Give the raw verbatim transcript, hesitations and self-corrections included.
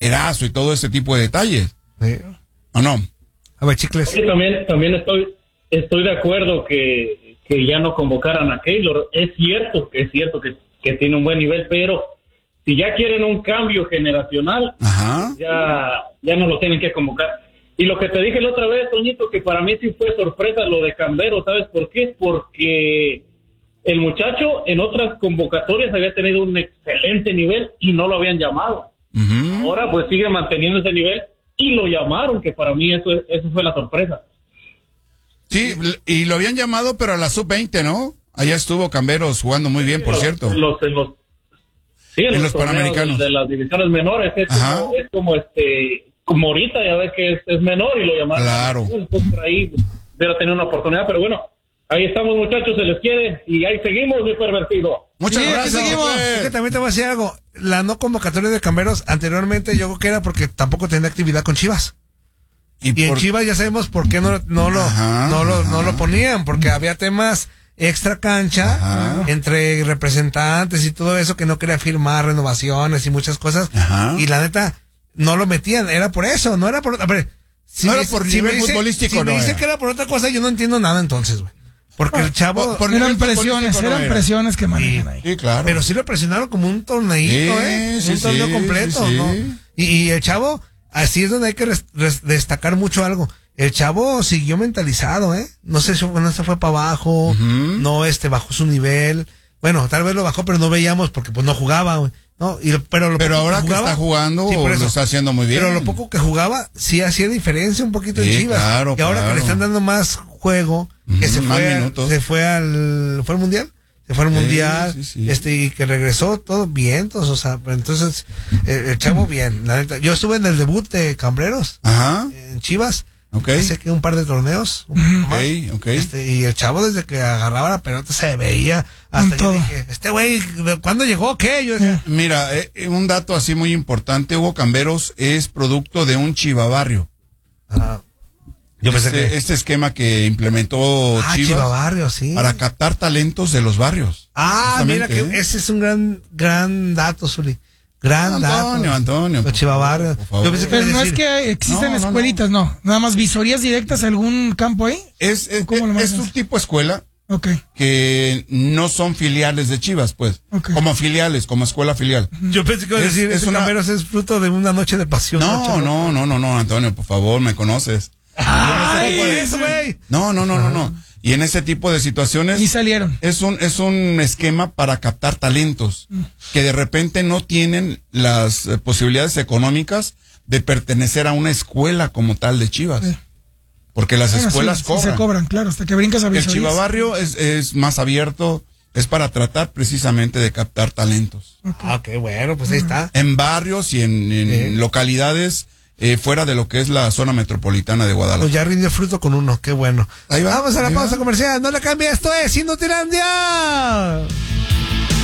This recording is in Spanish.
banderazo y todo ese tipo de detalles. Sí. ¿O no? A ver, Chicles. Sí, también, también estoy, estoy de acuerdo que, que ya no convocaran a Keylor. Es cierto, es cierto que, que tiene un buen nivel, pero si ya quieren un cambio generacional, Ajá. ya, ya no lo tienen que convocar. Y lo que te dije la otra vez, Toñito, que para mí sí fue sorpresa lo de Cambero, ¿sabes por qué? Porque el muchacho en otras convocatorias había tenido un excelente nivel y no lo habían llamado. Uh-huh. Ahora pues sigue manteniendo ese nivel y lo llamaron, que para mí eso, eso fue la sorpresa. Sí, y lo habían llamado, pero a la sub veinte, ¿no? Allá estuvo Camberos jugando muy bien, por los, cierto. En los, en los, sí, en en los, los Panamericanos. De las divisiones menores, es como, es como este, como ahorita, ya ves que es, es menor y lo llamaron. Claro. Entonces por ahí hubiera tenido una oportunidad, pero bueno, ahí estamos, muchachos, se les quiere y ahí seguimos, mi pervertido. Muchas sí, gracias. Seguimos. Es que también te voy a decir algo. La no convocatoria de Camberos anteriormente yo creo que era porque tampoco tenía actividad con Chivas. Y, y por... en Chivas ya sabemos por qué no, no, lo, ajá, no, lo, no lo ponían, porque había temas extra cancha, ajá, entre representantes y todo eso, que no quería firmar renovaciones y muchas cosas. Ajá. Y la neta, no lo metían, era por eso, no era por... A ver, si no me, era por si nivel me dice, futbolístico, si no me dice era. que era por otra cosa, yo no entiendo nada entonces, güey. Porque el chavo... Por, por eran presiones, eran no era. presiones que manejan ahí. Sí, claro. Pero sí lo presionaron como un torneito, sí, ¿eh? Sí, un torneo sí, completo, sí, ¿no? sí. Y, y el chavo, así es donde hay que res, res, destacar mucho algo. El chavo siguió mentalizado, ¿eh? No sé si no se fue para abajo, uh-huh, no este bajó su nivel. Bueno, tal vez lo bajó, pero no veíamos porque pues no jugaba, güey. No, y, pero lo pero poco ahora que, jugaba, que está jugando, sí, lo está haciendo muy bien. Pero lo poco que jugaba, sí hacía diferencia un poquito sí, en Chivas. Claro, y ahora claro. que le están dando más juego, que uh-huh, se fue, al, se fue al, ¿fue al mundial? Se fue al sí, mundial, sí, sí. este, y que regresó todo vientos, o sea, entonces, el, el chavo bien, la neta. Yo estuve en el debut de Cambreros, ajá, en Chivas. Okay. Hace que un par de torneos. Okay, okay. Este, y el chavo desde que agarraba la pelota se veía. Hasta yo dije, este güey, ¿cuándo llegó? ¿Qué? Yo decía, mira, eh, un dato así muy importante, Hugo Camberos es producto de un chivabarrio. Ah, yo pensé este, que... este esquema que implementó ah, Chivas chivabarrio, sí. Para captar talentos de los barrios. Ah, mira, que ¿eh? ese es un gran, gran dato, Zuli. Gran Antonio, dato. Antonio. Los chivabarrios. Pero no decir... es que existen no, no, escuelitas, no, no. Nada más visorías directas a algún campo ahí. Es, es, es un tipo de escuela. Okay. Que no son filiales de Chivas, pues. Okay. Como filiales, como escuela filial. Yo pensé que iba a decir, es, es una... Camberos es fruto de una noche de pasión. No, no, no, no, no, Antonio, por favor, me conoces. ¡Ay, eso, güey! No, no, no, no, no. Y en ese tipo de situaciones... Y salieron. Es un, es un esquema para captar talentos mm. que de repente no tienen las eh, posibilidades económicas de pertenecer a una escuela como tal de Chivas. Sí. Porque las bueno, escuelas sí, cobran. Sí se cobran, claro, hasta que brincas a visorías. El chivabarrio es, es más abierto, es para tratar precisamente de captar talentos. Okay. Ah, qué bueno, pues ahí está. En barrios y en, en ¿Eh? localidades... Eh, fuera de lo que es la zona metropolitana de Guadalajara. Pues ya rindió fruto con uno, qué bueno. Ahí va. Vamos a la ahí pausa va. comercial, no le cambie, esto es Inutilandia.